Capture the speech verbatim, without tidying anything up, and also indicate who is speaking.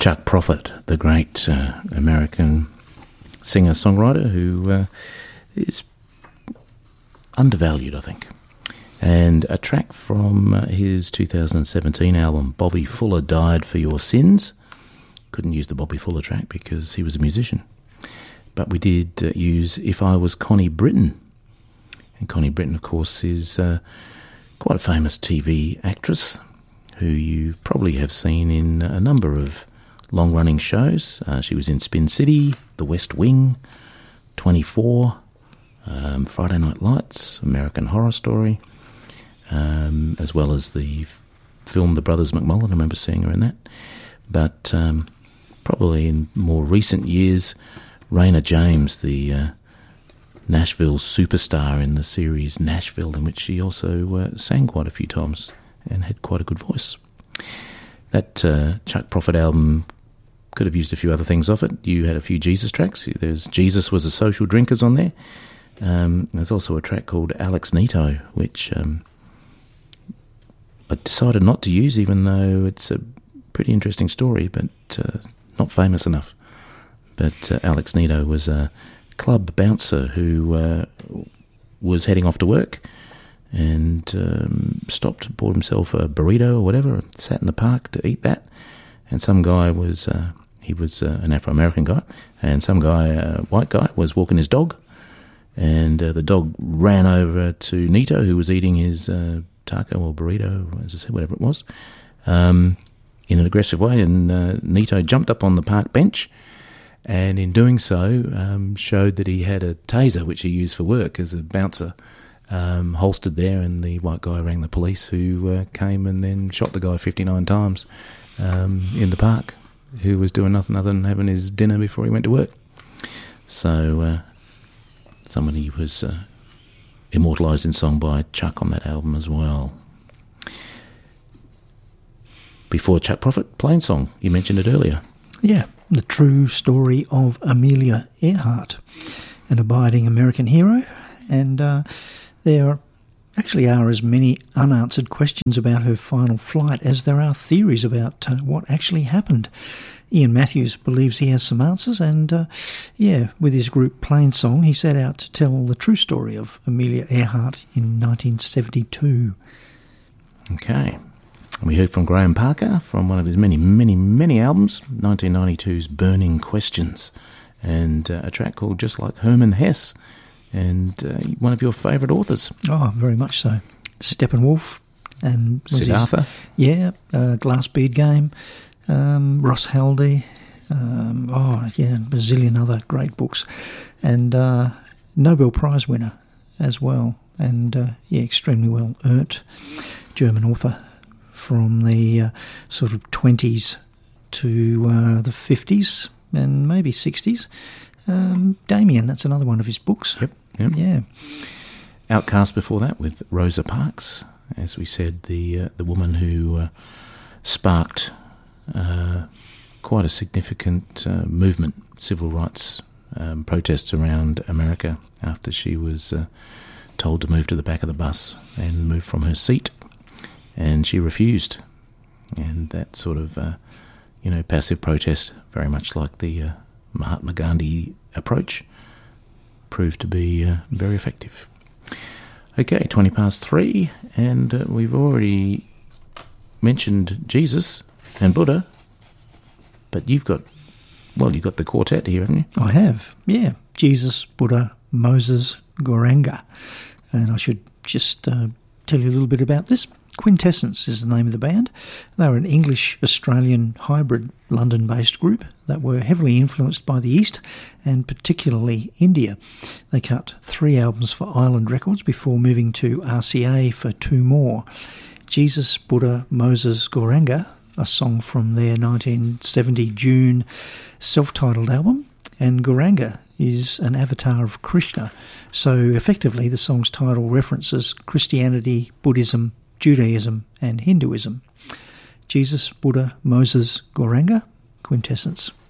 Speaker 1: Chuck Prophet, the great uh, American singer-songwriter who uh, is undervalued, I think. And a track from uh, his two thousand seventeen album, Bobby Fuller Died for Your Sins. Couldn't use the Bobby Fuller track because he was a musician. But we did uh, use If I Was Connie Britton. And Connie Britton, of course, is uh, quite a famous T V actress who you probably have seen in a number of long-running shows. Uh, she was in Spin City, The West Wing, twenty-four, um, Friday Night Lights, American Horror Story, um, as well as the f- film The Brothers McMullen. I remember seeing her in that. But um, probably in more recent years, Raina James, the uh, Nashville superstar in the series Nashville, in which she also uh, sang quite a few times and had quite a good voice. That uh, Chuck Prophet album could have used a few other things off it. You had a few Jesus tracks. There's Jesus Was a Social Drinkers on there. Um, there's also a track called Alex Nito, which um, I decided not to use, even though it's a pretty interesting story, but uh, not famous enough. But uh, Alex Nito was a club bouncer who uh, was heading off to work and um, stopped, bought himself a burrito or whatever, and sat in the park to eat that. And some guy was, uh, he was uh, an Afro-American guy, and some guy, a uh, white guy, was walking his dog, and uh, the dog ran over to Nito, who was eating his uh, taco or burrito, as I said, whatever it was, um, in an aggressive way, and uh, Nito jumped up on the park bench, and in doing so, um, showed that he had a taser, which he used for work as a bouncer, um, holstered there, and the white guy rang the police, who uh, came and then shot the guy fifty-nine times um, in the park, who was doing nothing other than having his dinner before he went to work. So uh, somebody was uh, immortalised in song by Chuck on that album as well. Before Chuck Prophet, Plainsong, you mentioned it earlier.
Speaker 2: Yeah, the true story of Amelia Earhart, an abiding American hero, and uh, there actually are as many unanswered questions about her final flight as there are theories about uh, what actually happened. Ian Matthews believes he has some answers, and uh, yeah, with his group Plainsong, he set out to tell the true story of Amelia Earhart in nineteen seventy-two.
Speaker 1: Okay. We heard from Graham Parker from one of his many, many, many albums, nineteen ninety-two's Burning Questions, and uh, a track called Just Like Herman Hesse, and uh, one of your favourite authors.
Speaker 2: Oh, very much so. Steppenwolf and
Speaker 1: Siddhartha.
Speaker 2: Yeah, uh, Glass Bead Game, um, Ross Haldy, um, oh, yeah, a bazillion other great books, and uh, Nobel Prize winner as well, and uh, yeah, extremely well earned German author from the uh, sort of twenties to uh, the fifties and maybe sixties. Um, Damien, that's another one of his books.
Speaker 1: Yep, yep.
Speaker 2: Yeah.
Speaker 1: Outcast before that with Rosa Parks, as we said, the uh, the woman who uh, sparked uh, quite a significant uh, movement, civil rights um, protests around America after she was uh, told to move to the back of the bus and move from her seat. And she refused, and that sort of, uh, you know, passive protest, very much like the uh, Mahatma Gandhi approach, proved to be uh, very effective. Okay, twenty past three, and uh, we've already mentioned Jesus and Buddha, but you've got, well, you've got the quartet here, haven't you?
Speaker 2: I have, yeah. Jesus, Buddha, Moses, Gauranga. And I should just uh, tell you a little bit about this. Quintessence is the name of the band. They were an English-Australian hybrid London-based group that were heavily influenced by the East and particularly India. They cut three albums for Island Records before moving to R C A for two more. Jesus, Buddha, Moses, Gauranga, a song from their nineteen seventy June self-titled album, and Gauranga is an avatar of Krishna. So effectively the song's title references Christianity, Buddhism, Judaism and Hinduism. Jesus, Buddha, Moses, Gauranga, Quintessence.